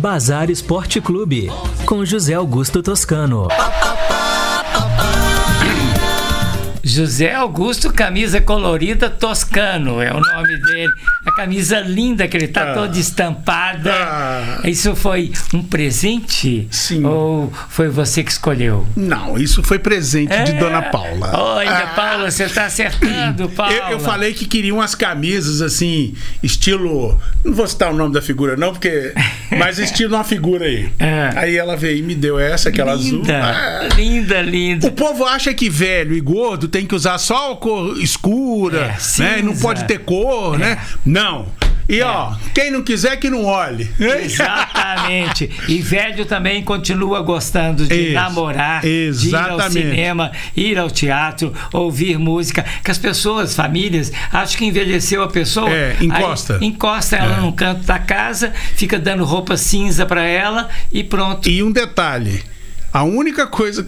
Bazar Esporte Clube, com José Augusto Toscano. José Augusto, camisa colorida Toscano, é o nome dele. A camisa linda que ele está toda estampada. Isso foi um presente? Sim. Ou foi você que escolheu? Não, isso foi presente de Dona Paula. Olha, Paula, você está acertando, Paula. Eu falei que queria umas camisas assim, estilo... Não vou citar o nome da figura não, porque... Mas estilo uma figura aí. Aí ela veio e me deu essa, aquela azul. Linda, linda. O povo acha que velho e gordo tem que usar só cor escura, né? E não pode ter cor, né? Não. E ó, quem não quiser que não olhe. Exatamente. E velho também continua gostando de namorar, de ir ao cinema, ir ao teatro, ouvir música. Que as pessoas, famílias, acham que envelheceu a pessoa. Encosta. Aí, encosta ela num canto da casa, fica dando roupa cinza pra ela e pronto. E um detalhe. A única coisa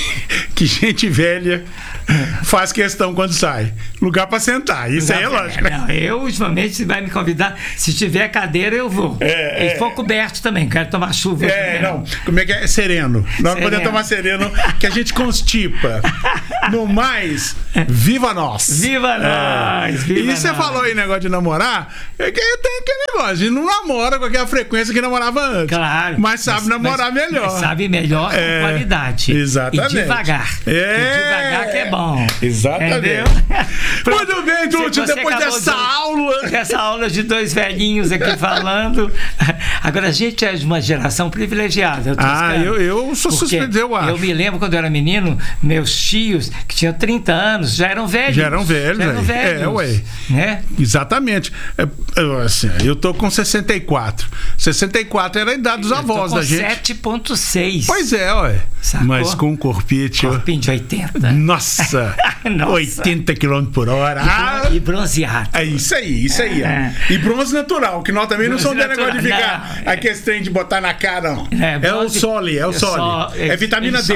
que gente velha faz questão quando sai. Lugar pra sentar. Isso aí é lógico. Não, eu, ultimamente, se vai me convidar, se tiver cadeira, eu vou. E for coberto também, quero tomar chuva. Não. Como é que é? Sereno. Nós podemos tomar sereno, que a gente constipa. No mais, viva nós. Viva nós. E você falou aí, negócio de namorar, tem aquele negócio, a gente não namora com aquela frequência que namorava antes. Claro. Mas sabe namorar melhor. Mas sabe melhor com qualidade. Exatamente. E devagar. E devagar que é bom. Exatamente. Entendeu? Muito bem, Túlio, depois dessa aula. Essa aula de dois velhinhos aqui falando. Agora, a gente é de uma geração privilegiada. Eu sou suspeito, eu acho. Eu me lembro quando eu era menino, meus tios, que tinham 30 anos, já eram velhos. Já eram velhos. Ué. Né? Exatamente. Assim, eu tô com 64. 64 era a idade dos avós da gente. 7,6. Pois é, ué. Sacou? Mas com um corpinho de 80. Nossa, 80 km por hora. E bronzeado. É isso aí. E bronze natural, que nós também não somos de negócio de ficar a questão de botar na cara, não. É o sol. É vitamina D.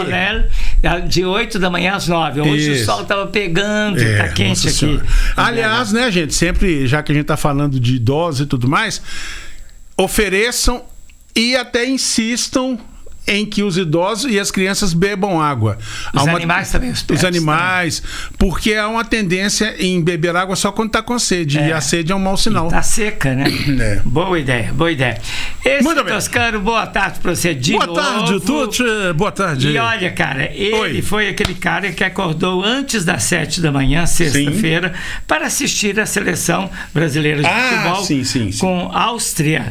De 8 da manhã às 9. Hoje o sol tava pegando, tá quente aqui. Aliás, né, gente, sempre, já que a gente tá falando de idosos e tudo mais, ofereçam e até insistam em que os idosos e as crianças bebam água. Os animais também, os animais, porque há uma tendência em beber água só quando está com sede, e a sede é um mau sinal. Está seca, né? Boa ideia. Muito bem. Toscano, boa tarde para você de novo. Boa tarde, Tuti. Boa tarde. E olha, cara, ele foi aquele cara que acordou antes das 7 da manhã, sexta-feira, para assistir a seleção brasileira de futebol com Áustria.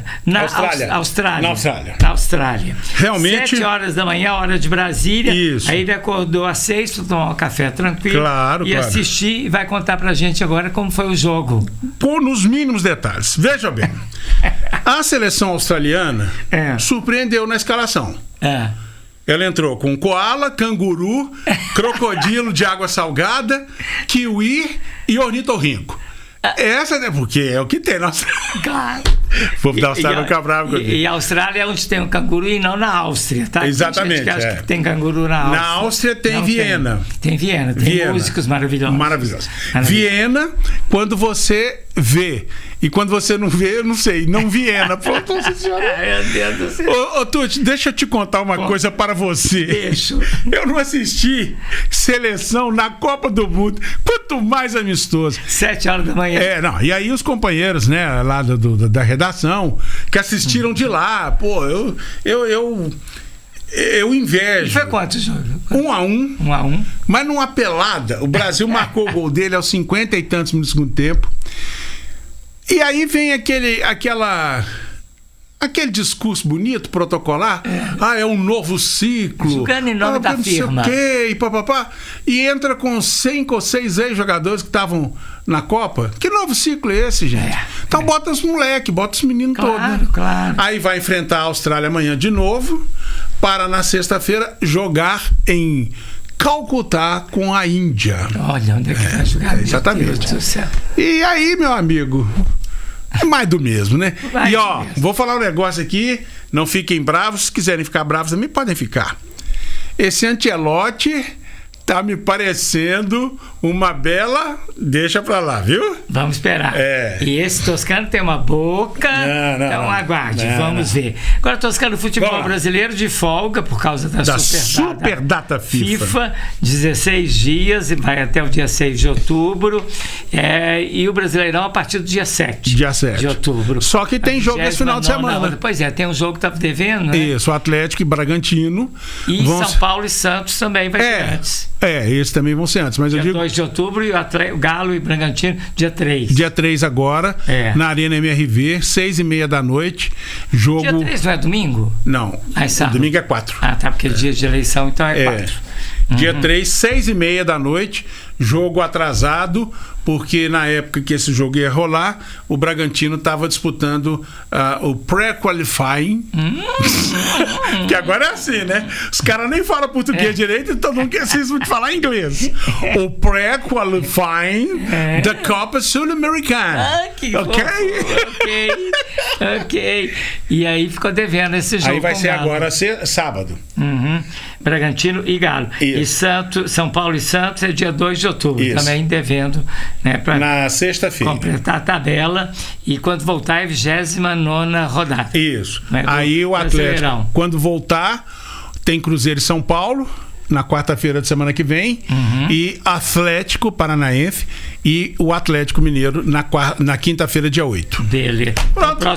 Austrália. Realmente. 7 horas da manhã, hora de Brasília. Isso. Aí ele acordou às 6 para tomar um café tranquilo. Claro. Assistir e vai contar pra gente agora como foi o jogo. Nos mínimos detalhes. Veja bem. A seleção australiana surpreendeu na escalação. Ela entrou com koala, canguru, crocodilo de água salgada, kiwi e ornitorrinco. Essa, né? Porque é o que tem. Claro. Vou dar Austrália no Cabravo comigo. E a Austrália é onde tem o canguru e não na Áustria, tá? Exatamente. Tem gente que acha que tem canguru na Áustria. Na Áustria tem Viena. Tem Viena. Músicos maravilhosos. Viena, quando você vê. E quando você não vê, eu não sei. Não Viena. Pô, nossa senhora. Meu Deus do céu. Ô, Tuti, deixa eu te contar uma coisa para você. Deixa. Eu não assisti seleção na Copa do Mundo. Quanto mais amistoso. 7 horas da manhã. E aí os companheiros, né, lá da redação, que assistiram de lá, pô, eu invejo. E foi quanto o jogo? 1-1. 1-1. Mas numa pelada, o Brasil marcou o gol dele aos 50 e tantos minutos do segundo tempo. E aí vem aquele discurso bonito, protocolar. É um novo ciclo. Jogando em nome da firma. E entra com 5 ou 6 ex-jogadores que estavam na Copa. Que novo ciclo é esse, gente? Então bota os moleques, bota os meninos todos. Né? Claro. Aí vai enfrentar a Austrália amanhã de novo, para na sexta-feira jogar em Calcutá com a Índia. Olha onde é que vai jogar. Exatamente. Meu Deus do céu. E aí, meu amigo, é mais do mesmo, né? Vou falar um negócio aqui, não fiquem bravos, se quiserem ficar bravos também podem ficar. Esse Ancelotti tá me parecendo uma bela, deixa pra lá, viu? Vamos esperar. E esse Toscano tem uma boca, então aguarde, vamos ver. Agora, Toscano, futebol brasileiro de folga por causa da super data FIFA. 16 dias, e vai até o dia 6 de outubro, e o Brasileirão a partir do dia 7 de outubro. Só que tem jogo esse final de semana. Pois é, tem um jogo que estava devendo, né? Isso, o Atlético e Bragantino. E São Paulo e Santos também vai ser antes. Esses também vão ser antes. Mas dia eu digo 2 de outubro e o Galo e Bragantino, dia 3. Dia 3 agora, na Arena MRV, 6h30 da noite. Jogo... Dia 3 não é domingo? Não, domingo é 4. Ah, tá, porque é dia de eleição, então é 4. Dia 3, 6h30 da noite, jogo atrasado, porque na época que esse jogo ia rolar, o Bragantino estava disputando o pré-qualifying, que agora é assim, né? Os caras nem falam português direito, então não precisam de falar inglês. O pré-qualifying da Copa Sul-Americana. Ok. E aí ficou devendo esse jogo. Aí vai ser agora sábado. Bragantino e Galo. Isso. E São Paulo e Santos é dia 2 de outubro. Isso. Também devendo, né, na sexta-feira. Completar a tabela. E quando voltar é 29ª rodada. Isso. Né, aí o Atlético, quando voltar, tem Cruzeiro e São Paulo na quarta-feira de semana que vem, e Atlético Paranaense e o Atlético Mineiro na quinta-feira, dia 8. Beleza. Pronto.